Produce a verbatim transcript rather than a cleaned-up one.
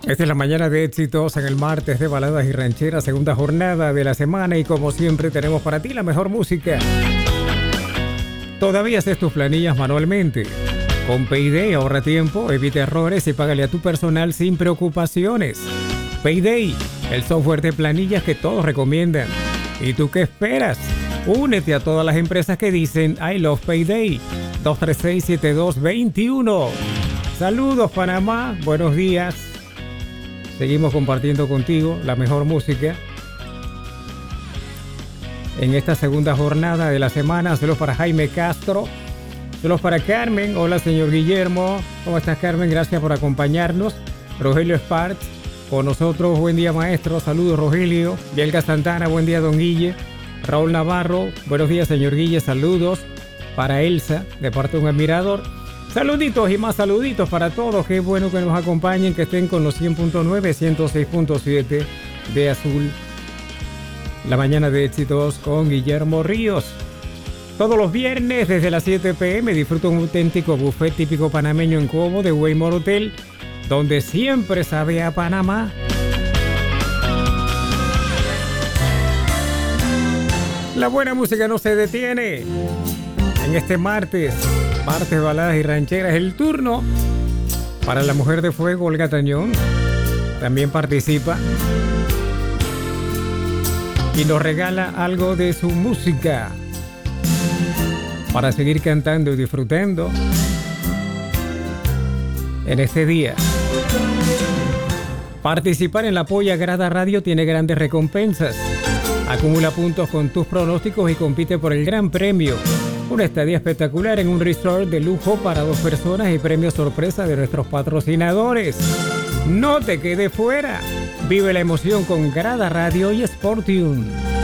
Esta es la mañana de éxitos en el martes de baladas y rancheras, segunda jornada de la semana, y como siempre tenemos para ti la mejor música. Todavía haces tus planillas manualmente. Con Payday ahorra tiempo, evita errores y págale a tu personal sin preocupaciones. Payday, el software de planillas que todos recomiendan. ¿Y tú qué esperas? Únete a todas las empresas que dicen I love Payday. dos tres seis, siete dos dos uno. Saludos Panamá, buenos días. Seguimos compartiendo contigo la mejor música en esta segunda jornada de la semana. Saludos para Jaime Castro. Saludos para Carmen. Hola, señor Guillermo. ¿Cómo estás, Carmen? Gracias por acompañarnos. Rogelio Spart con nosotros. Buen día, maestro. Saludos, Rogelio. Bielga Santana. Buen día, don Guille. Raúl Navarro. Buenos días, señor Guille. Saludos para Elsa, de parte de un admirador. Saluditos y más saluditos para todos. Qué bueno que nos acompañen, que estén con los cien punto nueve, ciento seis punto siete de Azul. La mañana de éxitos con Guillermo Ríos. Todos los viernes desde las siete pe eme disfruta un auténtico buffet típico panameño en Cobo de Waymore Hotel, donde siempre sabe a Panamá. La buena música no se detiene. En este martes, martes baladas y rancheras, el turno para la mujer de fuego, Olga Tañón. También participa y nos regala algo de su música para seguir cantando y disfrutando en este día. Participar en la Polla Grada Radio tiene grandes recompensas. Acumula puntos con tus pronósticos y compite por el gran premio. Una estadía espectacular en un resort de lujo para dos personas y premios sorpresa de nuestros patrocinadores. No te quedes fuera. Vive la emoción con Grada Radio y Sportium.